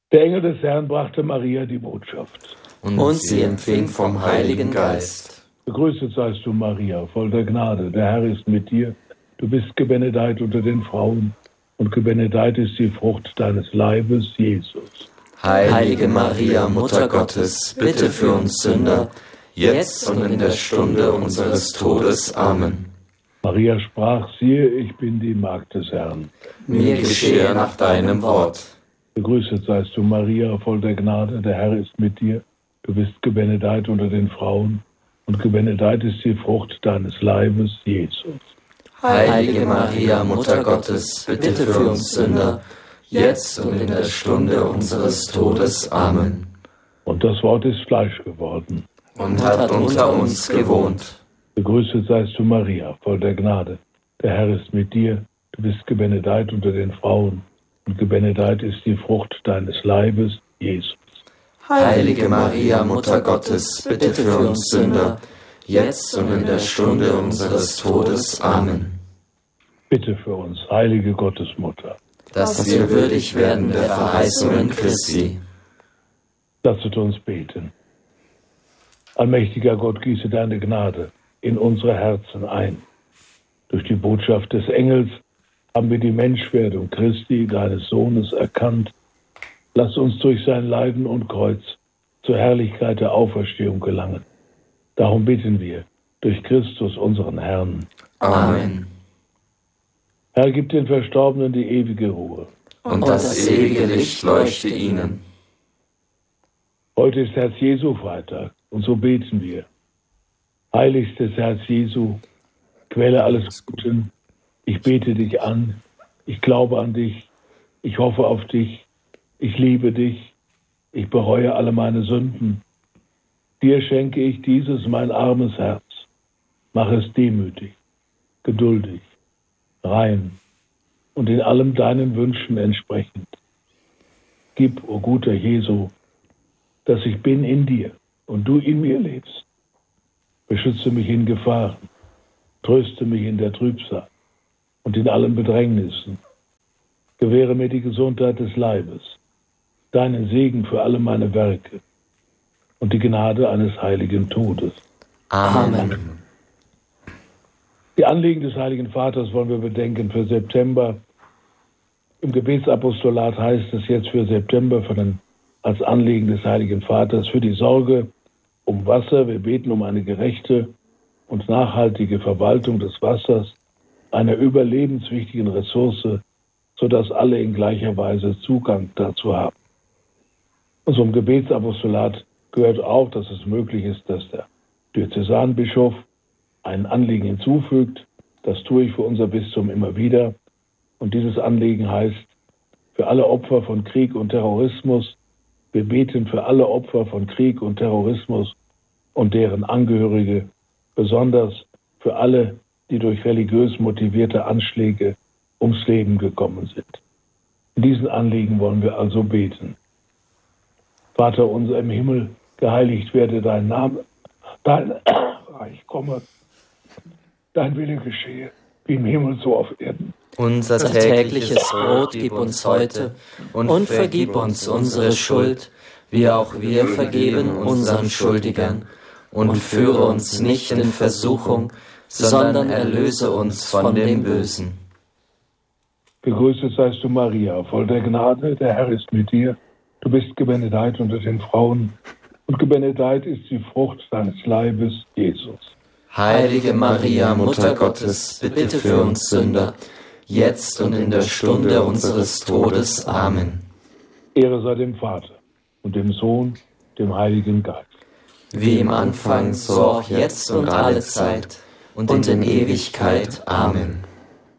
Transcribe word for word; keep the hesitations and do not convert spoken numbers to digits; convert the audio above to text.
Der Engel des Herrn brachte Maria die Botschaft. Und, und sie empfing vom Heiligen Geist. Gegrüßet seist du, Maria, voll der Gnade. Der Herr ist mit dir. Du bist gebenedeit unter den Frauen. Und gebenedeit ist die Frucht deines Leibes, Jesus. Heilige Maria, Mutter Gottes, bitte für uns Sünder, jetzt und in der Stunde unseres Todes. Amen. Maria sprach, siehe, ich bin die Magd des Herrn. Mir geschehe nach deinem Wort. Gegrüßet seist du, Maria, voll der Gnade. Der Herr ist mit dir. Du bist gebenedeit unter den Frauen. Und gebenedeit ist die Frucht deines Leibes, Jesus. Heilige Maria, Mutter Gottes, bitte für uns Sünder, jetzt und in der Stunde unseres Todes. Amen. Und das Wort ist Fleisch geworden und hat unter uns gewohnt. Gegrüßet seist du, Maria, voll der Gnade. Der Herr ist mit dir. Du bist gebenedeit unter den Frauen. Und gebenedeit ist die Frucht deines Leibes, Jesus. Heilige Maria, Mutter Gottes, bitte für uns Sünder, jetzt und in der Stunde unseres Todes. Amen. Bitte für uns, heilige Gottesmutter, dass wir würdig werden der Verheißungen Christi. Lasset uns beten. Allmächtiger Gott, gieße deine Gnade in unsere Herzen ein. Durch die Botschaft des Engels haben wir die Menschwerdung Christi, deines Sohnes, erkannt. Lass uns durch sein Leiden und Kreuz zur Herrlichkeit der Auferstehung gelangen. Darum bitten wir, durch Christus, unseren Herrn. Amen. Herr, gib den Verstorbenen die ewige Ruhe. Und das ewige Licht leuchte ihnen. Heute ist Herz Jesu Freitag und so beten wir. Heiligstes Herz Jesu, Quelle alles Guten, ich bete dich an, ich glaube an dich, ich hoffe auf dich, ich liebe dich, ich bereue alle meine Sünden. Dir schenke ich dieses, mein armes Herz. Mach es demütig, geduldig, rein und in allem deinen Wünschen entsprechend. Gib, o guter Jesu, dass ich bin in dir und du in mir lebst. Beschütze mich in Gefahren, tröste mich in der Trübsal und in allen Bedrängnissen. Gewähre mir die Gesundheit des Leibes, deinen Segen für alle meine Werke und die Gnade eines heiligen Todes. Amen. Die Anliegen des Heiligen Vaters wollen wir bedenken für September. Im Gebetsapostolat heißt es jetzt für September für den, als Anliegen des Heiligen Vaters für die Sorge um Wasser. Wir beten um eine gerechte und nachhaltige Verwaltung des Wassers, einer überlebenswichtigen Ressource, sodass alle in gleicher Weise Zugang dazu haben. Unserem Gebetsapostolat gehört auch, dass es möglich ist, dass der Diözesanbischof ein Anliegen hinzufügt. Das tue ich für unser Bistum immer wieder. Und dieses Anliegen heißt, für alle Opfer von Krieg und Terrorismus, wir beten für alle Opfer von Krieg und Terrorismus und deren Angehörige, besonders für alle, die durch religiös motivierte Anschläge ums Leben gekommen sind. In diesen Anliegen wollen wir also beten. Vater unser im Himmel, geheiligt werde dein Name, dein Reich komme, dein Wille geschehe, wie im Himmel so auf Erden. Unser tägliches Brot gib uns heute und, und vergib uns unsere Schuld, wie auch wir vergeben unseren Schuldigern. Und führe uns nicht in Versuchung, sondern erlöse uns von dem Bösen. Gegrüßet seist du, Maria, voll der Gnade, der Herr ist mit dir. Du bist gebenedeit unter den Frauen, und gebenedeit ist die Frucht deines Leibes, Jesus. Heilige Maria, Mutter Gottes, bitte für uns Sünder, jetzt und in der Stunde unseres Todes. Amen. Ehre sei dem Vater und dem Sohn, dem Heiligen Geist. Wie im Anfang, so auch jetzt und alle Zeit und in Ewigkeit. Amen.